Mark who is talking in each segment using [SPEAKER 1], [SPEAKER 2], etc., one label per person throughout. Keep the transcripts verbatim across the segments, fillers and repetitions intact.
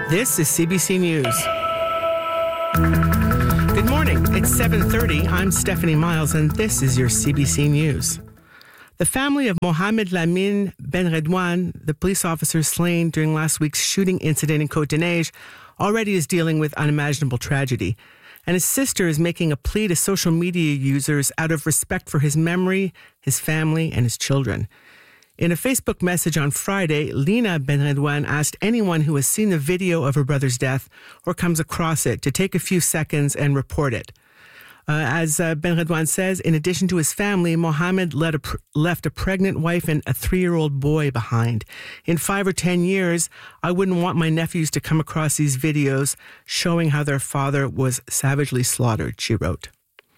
[SPEAKER 1] This is C B C News. Good morning. It's seven thirty. I'm Stephanie Miles, and this is your C B C News. The family of Mohamed Lamine Benredouane, the police officer slain during last week's shooting incident in Côte-des-Neiges, already is dealing with unimaginable tragedy. And his sister is making a plea to social media users out of respect for his memory, his family, and his children. In a Facebook message on Friday, Lina Benredouane asked anyone who has seen the video of her brother's death or comes across it to take a few seconds and report it. Uh, as uh, Benredouane says, in addition to his family, Mohamed led a pr- left a pregnant wife and a three-year-old boy behind. In five or ten years, I wouldn't want my nephews to come across these videos showing how their father was savagely slaughtered, she wrote.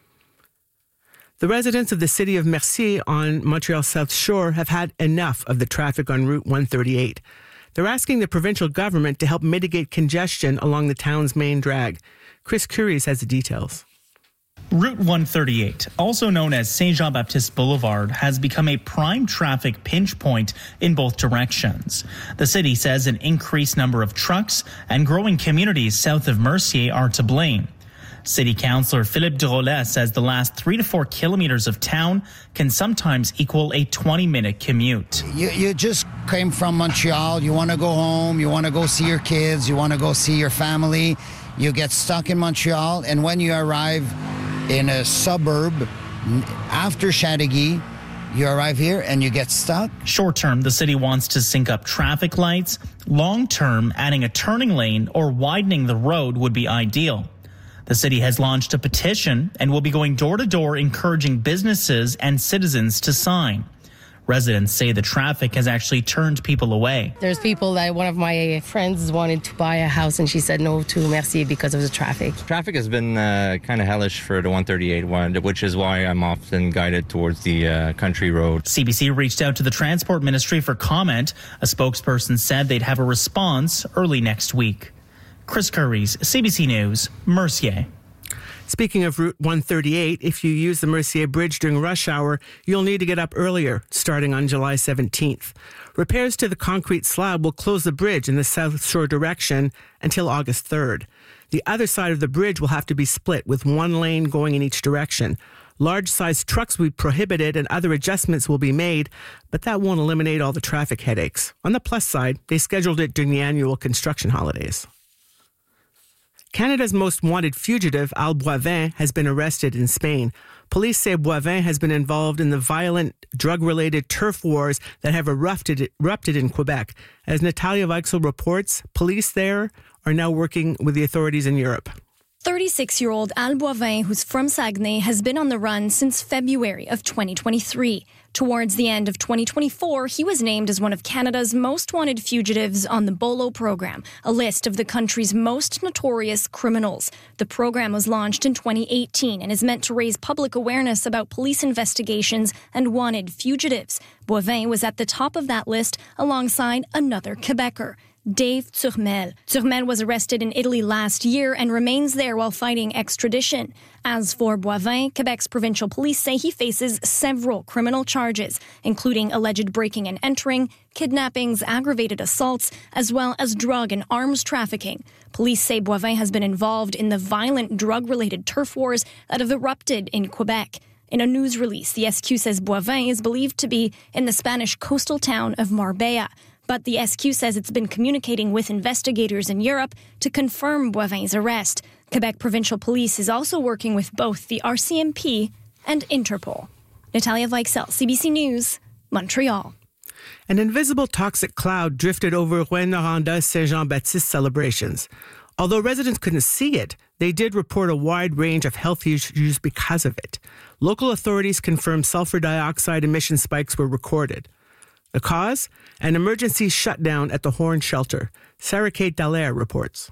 [SPEAKER 1] The residents of the city of Mercier on Montreal's South Shore have had enough of the traffic on Route one thirty-eight. They're asking the provincial government to help mitigate congestion along the town's main drag. Chris Curies has the details.
[SPEAKER 2] Route one thirty-eight, also known as Saint Jean-Baptiste Boulevard, has become a prime traffic pinch point in both directions. The city says an increased number of trucks and growing communities south of Mercier are to blame. City Councillor Philippe Drolet says the last three to four kilometers of town can sometimes equal a twenty-minute commute.
[SPEAKER 3] You, you just came from Montreal. You want to go home. You want to go see your kids. You want to go see your family. You get stuck in Montreal, and when you arrive in a suburb after Chateauguay, you arrive here and you get stuck.
[SPEAKER 2] Short term, the city wants to sync up traffic lights. Long term, adding a turning lane or widening the road would be ideal. The city has launched a petition and will be going door to door encouraging businesses and citizens to sign. Residents say the traffic has actually turned people away.
[SPEAKER 4] There's people that one of my friends wanted to buy a house and she said no to Mercier because of the traffic.
[SPEAKER 5] Traffic has been uh, kind of hellish for the one thirty-eight one, which is why I'm often guided towards the uh, country road.
[SPEAKER 2] C B C reached out to the Transport Ministry for comment. A spokesperson said they'd have a response early next week. Chris Curies, C B C News, Mercier.
[SPEAKER 1] Speaking of Route one thirty-eight, if you use the Mercier Bridge during rush hour, you'll need to get up earlier, starting on July seventeenth. Repairs to the concrete slab will close the bridge in the South Shore direction until August third. The other side of the bridge will have to be split, with one lane going in each direction. Large-sized trucks will be prohibited and other adjustments will be made, but that won't eliminate all the traffic headaches. On the plus side, they scheduled it during the annual construction holidays. Canada's most wanted fugitive, Al Boivin, has been arrested in Spain. Police say Boivin has been involved in the violent, drug-related turf wars that have erupted, erupted in Quebec. As Natalia Weichsel reports, police there are now working with the authorities in Europe.
[SPEAKER 6] thirty-six-year-old Al Boivin, who's from Saguenay, has been on the run since February of twenty twenty-three. Towards the end of twenty twenty-four, he was named as one of Canada's most wanted fugitives on the BOLO program, a list of the country's most notorious criminals. The program was launched in twenty eighteen and is meant to raise public awareness about police investigations and wanted fugitives. Boivin was at the top of that list alongside another Quebecer, Dave Turmel. Turmel was arrested in Italy last year and remains there while fighting extradition. As for Boivin, Quebec's provincial police say he faces several criminal charges, including alleged breaking and entering, kidnappings, aggravated assaults, as well as drug and arms trafficking. Police say Boivin has been involved in the violent drug-related turf wars that have erupted in Quebec. In a news release, the S Q says Boivin is believed to be in the Spanish coastal town of Marbella. But the S Q says it's been communicating with investigators in Europe to confirm Boivin's arrest. Quebec Provincial Police is also working with both the R C M P and Interpol. Natalia Weichsel, C B C News, Montreal.
[SPEAKER 1] An invisible toxic cloud drifted over Rouyn-Noranda's Saint Jean-Baptiste celebrations. Although residents couldn't see it, they did report a wide range of health issues because of it. Local authorities confirmed sulfur dioxide emission spikes were recorded. The cause? An emergency shutdown at the Horn Shelter. Sarah Kate Dallaire reports.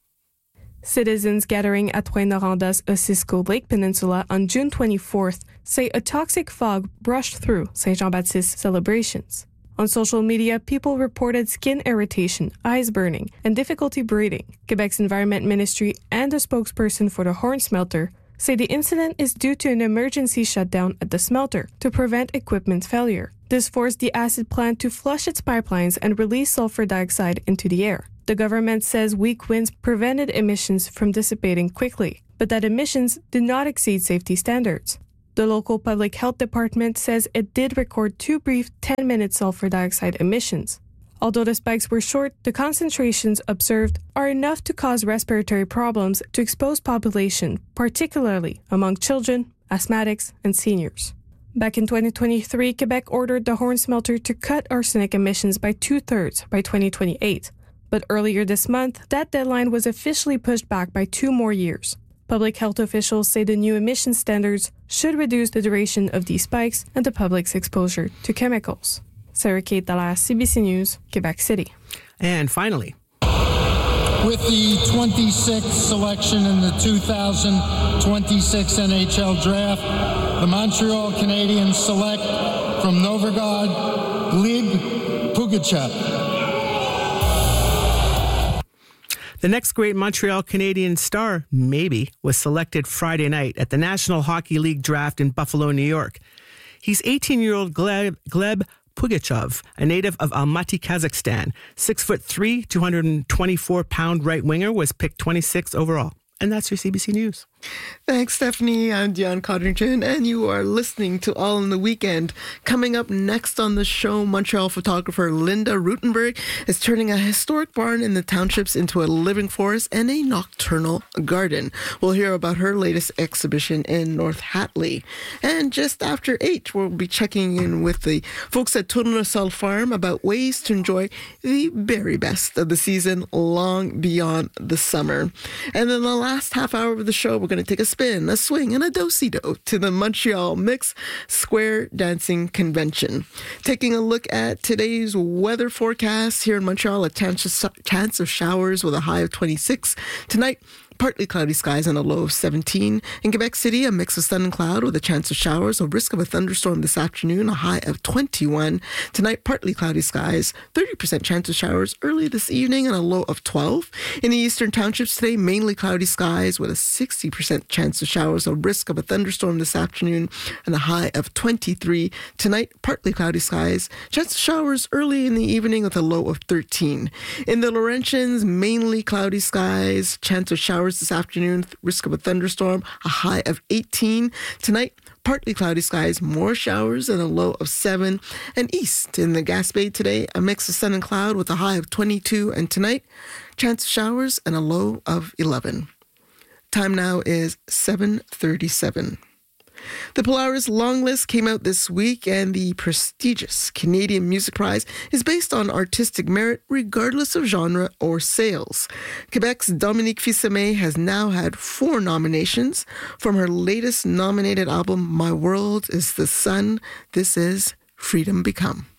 [SPEAKER 7] Citizens gathering at Rouyn-Noranda's Osisco Lake Peninsula on June twenty-fourth say a toxic fog brushed through Saint Jean-Baptiste celebrations. On social media, people reported skin irritation, eyes burning, and difficulty breathing. Quebec's Environment Ministry and a spokesperson for the Horn Smelter say the incident is due to an emergency shutdown at the smelter to prevent equipment failure. This forced the acid plant to flush its pipelines and release sulfur dioxide into the air. The government says weak winds prevented emissions from dissipating quickly, but that emissions did not exceed safety standards. The local public health department says it did record two brief ten-minute sulfur dioxide emissions. Although the spikes were short, the concentrations observed are enough to cause respiratory problems to exposed population, particularly among children, asthmatics, and seniors. Back in twenty twenty-three, Quebec ordered the Horn smelter to cut arsenic emissions by two-thirds by twenty twenty-eight. But earlier this month, that deadline was officially pushed back by two more years. Public health officials say the new emission standards should reduce the duration of these spikes and the public's exposure to chemicals. Sarah Kate Dallaire, C B C News, Quebec City.
[SPEAKER 1] And finally,
[SPEAKER 8] with the twenty-sixth selection in the two thousand twenty-six N H L Draft, the Montreal Canadiens select from Novográd Gleb Pugachev.
[SPEAKER 1] The next great Montreal Canadiens star, maybe, was selected Friday night at the National Hockey League Draft in Buffalo, New York. He's eighteen-year-old Gleb, Gleb Pugachev, a native of Almaty, Kazakhstan. Six foot three, two hundred twenty-four pound right winger, was picked twenty-sixth overall. And that's your C B C News.
[SPEAKER 9] Thanks, Stephanie. I'm Dion Codrington, and you are listening to All in the Weekend. Coming up next on the show, Montreal photographer Linda Rutenberg is turning a historic barn in the townships into a living forest and a nocturnal garden. We'll hear about her latest exhibition in North Hatley. And just after eight, we'll be checking in with the folks at Tournesol Farm about ways to enjoy the very best of the season long beyond the summer. And then the last half hour of the show, we're going to take a spin, a swing, and a do-si-do to the Montreal Mix Square Dancing Convention. Taking a look at today's weather forecast here in Montreal, a chance chance of showers with a high of twenty-six. Tonight, partly cloudy skies and a low of seventeen. In Quebec City, a mix of sun and cloud with a chance of showers, a risk of a thunderstorm this afternoon, a high of twenty-one. Tonight, partly cloudy skies, thirty percent chance of showers early this evening and a low of twelve. In the eastern townships today, mainly cloudy skies with a sixty percent chance of showers, a risk of a thunderstorm this afternoon and a high of twenty-three. Tonight, partly cloudy skies, chance of showers early in the evening with a low of thirteen. In the Laurentians, mainly cloudy skies, chance of showers this afternoon, risk of a thunderstorm, a high of eighteen. Tonight, partly cloudy skies, more showers and a low of seven. And east in the Gaspé today, a mix of sun and cloud with a high of twenty-two. And tonight, chance of showers and a low of eleven. Time now is seven thirty-seven. The Polaris Long List came out this week, and the prestigious Canadian Music Prize is based on artistic merit regardless of genre or sales. Quebec's Dominique Fils-Aimé has now had four nominations. From her latest nominated album, My World is the Sun, this is Freedom Become.